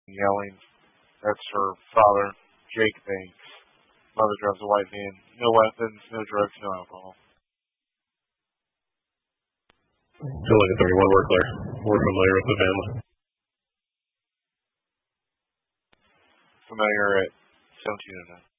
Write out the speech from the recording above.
yelling. That's her father, Jake Banks. Mother drives a white van. No weapons, no drugs, no alcohol. Feel like a 31 work there. We're familiar with the family. Familiar at 1709.